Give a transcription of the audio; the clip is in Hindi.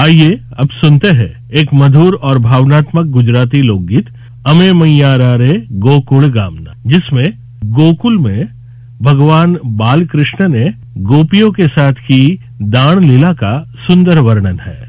आइए अब सुनते हैं एक मधुर और भावनात्मक गुजराती लोकगीत अमे मैयारा रे गोकुल गामना, जिसमें गोकुल में भगवान बाल कृष्ण ने गोपियों के साथ की दान लीला का सुंदर वर्णन है।